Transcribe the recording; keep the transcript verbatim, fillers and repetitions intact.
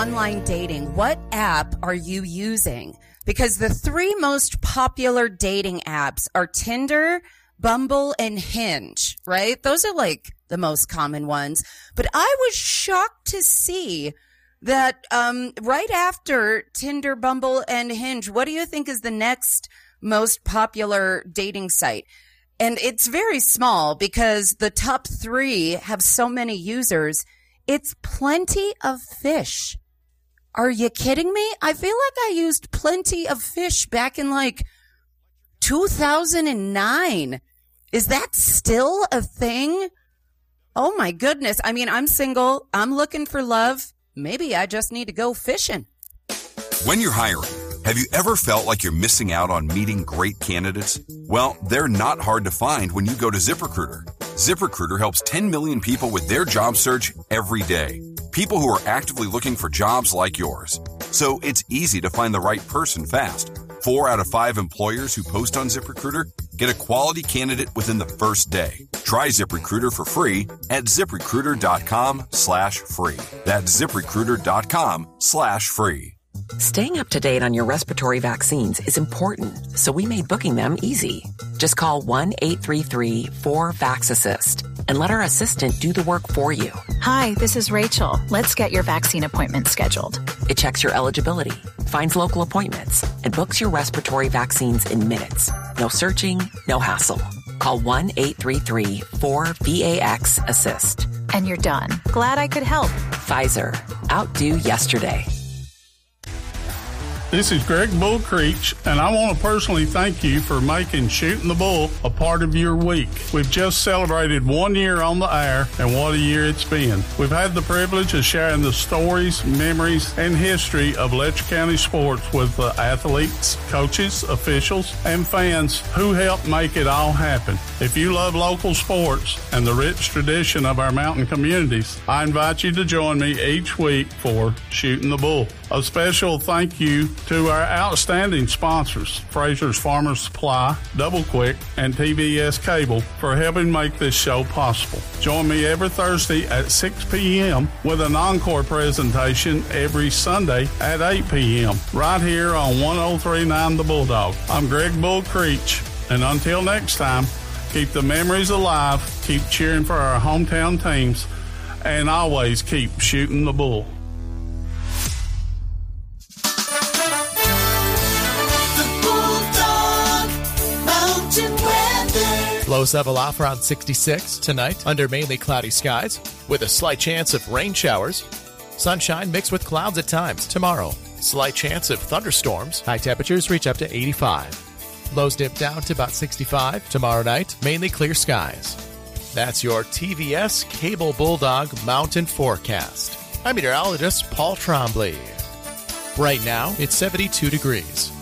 online dating, what app are you using? Because the three most popular dating apps are Tinder, Bumble, and Hinge, right? Those are like the most common ones. But I was shocked to see that um, right after Tinder, Bumble, and Hinge, what do you think is the next most popular dating site? And it's very small because the top three have so many users. It's Plenty of Fish. Are you kidding me? I feel like I used Plenty of Fish back in like two thousand nine. Is that still a thing? Oh my goodness. I mean, I'm single. I'm looking for love. Maybe I just need to go fishing. When you're hiring, have you ever felt like you're missing out on meeting great candidates? Well, they're not hard to find when you go to ZipRecruiter. ZipRecruiter helps ten million people with their job search every day. People who are actively looking for jobs like yours. So it's easy to find the right person fast. Four out of five employers who post on ZipRecruiter get a quality candidate within the first day. Try ZipRecruiter for free at ZipRecruiter.com slash free. That's ZipRecruiter.com slash free. Staying up to date on your respiratory vaccines is important, so we made booking them easy. Just call one eight three three four VAX-ASSIST and let our assistant do the work for you. Hi, this is Rachel. Let's get your vaccine appointment scheduled. It checks your eligibility, finds local appointments, and books your respiratory vaccines in minutes. No searching, no hassle. Call one eight three three four VAX-ASSIST. And you're done. Glad I could help. Pfizer. Outdo yesterday. This is Greg Bull Creech, and I want to personally thank you for making Shooting the Bull a part of your week. We've just celebrated one year on the air, and what a year it's been. We've had the privilege of sharing the stories, memories, and history of Letcher County sports with the athletes, coaches, officials, and fans who helped make it all happen. If you love local sports and the rich tradition of our mountain communities, I invite you to join me each week for Shooting the Bull. A special thank you to our outstanding sponsors, Fraser's Farmers Supply, Double Quick, and T V S Cable for helping make this show possible. Join me every Thursday at six p.m. with an encore presentation every Sunday at eight p.m. right here on one oh three point nine The Bulldog. I'm Greg Bull Creech, and until next time, keep the memories alive, keep cheering for our hometown teams, and always keep shooting the bull. Lows level off around sixty-six tonight under mainly cloudy skies with a slight chance of rain showers. Sunshine mixed with clouds at times tomorrow. Slight chance of thunderstorms. High temperatures reach up to eighty-five. Lows dip down to about sixty-five. Tomorrow night, mainly clear skies. That's your T V S Cable Bulldog Mountain Forecast. I'm meteorologist Paul Trombley. Right now, it's seventy-two degrees.